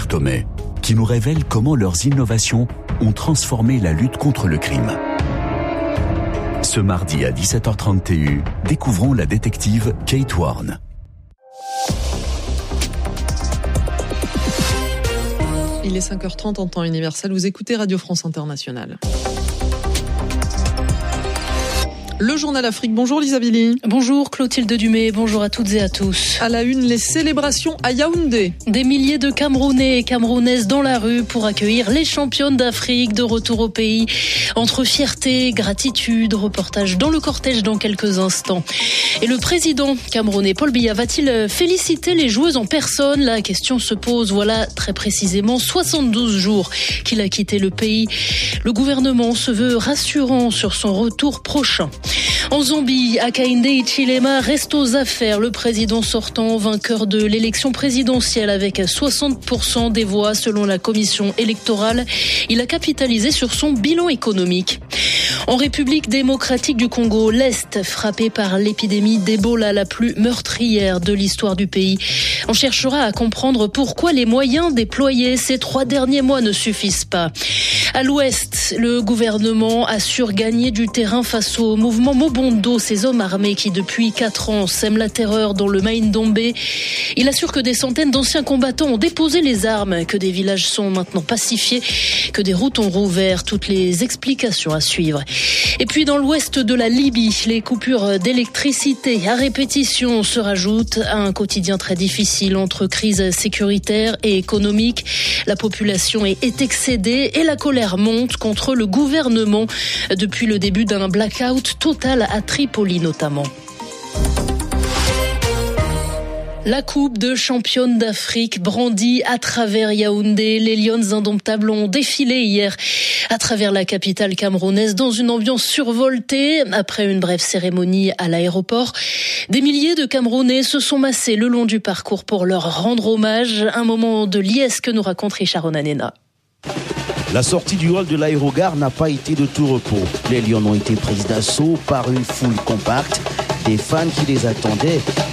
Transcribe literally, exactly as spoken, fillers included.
Tomé, qui nous révèlent comment leurs innovations ont transformé la lutte contre le crime. Ce mardi à dix-sept heures trente T U, découvrons la détective Kate Warne. Il est cinq heures trente en temps universel, vous écoutez Radio France Internationale. Le journal Afrique. Bonjour Lisa Billy. Bonjour Clotilde Dumais, bonjour à toutes et à tous. À la une, les célébrations à Yaoundé. Des milliers de Camerounais et Camerounaises dans la rue pour accueillir les championnes d'Afrique de retour au pays. Entre fierté, gratitude, reportage dans le cortège dans quelques instants. Et le président camerounais Paul Biya va-t-il féliciter les joueuses en personne? La question se pose, voilà très précisément soixante-douze jours qu'il a quitté le pays. Le gouvernement se veut rassurant sur son retour prochain. En Zambie, Hakainde Hichilema reste aux affaires. Le président sortant, vainqueur de l'élection présidentielle avec soixante pour cent des voix selon la commission électorale, il a capitalisé sur son bilan économique. En République démocratique du Congo, l'Est, frappé par l'épidémie d'Ebola la plus meurtrière de l'histoire du pays. On cherchera à comprendre pourquoi les moyens déployés ces trois derniers mois ne suffisent pas. À l'Ouest, le gouvernement assure gagner du terrain face au mouvement Mobondo, ces hommes armés qui depuis quatre ans sèment la terreur dans le Maïndombe. Il assure que des centaines d'anciens combattants ont déposé les armes, que des villages sont maintenant pacifiés, que des routes ont rouvert. Toutes les explications à suivre. Et puis dans l'ouest de la Libye, les coupures d'électricité à répétition se rajoutent à un quotidien très difficile entre crise sécuritaire et économique. La population est excédée et la colère monte contre le gouvernement depuis le début d'un blackout total à Tripoli notamment. La coupe de championne d'Afrique brandie à travers Yaoundé. Les Lions indomptables ont défilé hier à travers la capitale camerounaise dans une ambiance survoltée. Après une brève cérémonie à l'aéroport, des milliers de Camerounais se sont massés le long du parcours pour leur rendre hommage. Un moment de liesse que nous raconte Richard Onanena. La sortie du hall de l'aérogare n'a pas été de tout repos. Les Lions ont été pris d'assaut par une foule compacte, des fans qui les attendaient.